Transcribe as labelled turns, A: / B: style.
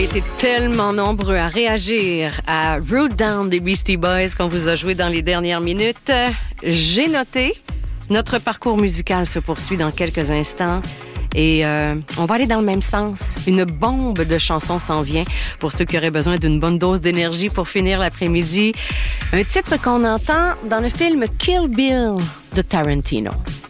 A: Été tellement nombreux à réagir à Root Down des Beastie Boys qu'on vous a joué dans les dernières minutes. J'ai noté, notre parcours musical se poursuit dans quelques instants. Et on va aller dans le même sens. Une bombe de chansons s'en vient pour ceux qui auraient besoin d'une bonne dose d'énergie pour finir l'après-midi. Un titre qu'on entend dans le film Kill Bill de Tarantino.